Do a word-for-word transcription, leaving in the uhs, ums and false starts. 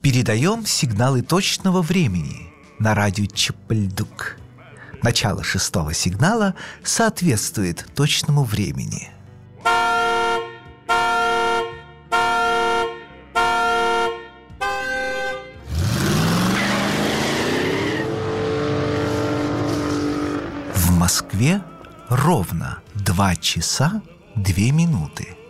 Передаем сигналы точного времени на радио Чапальдук. Начало шестого сигнала соответствует точному времени. В Москве ровно два часа две минуты.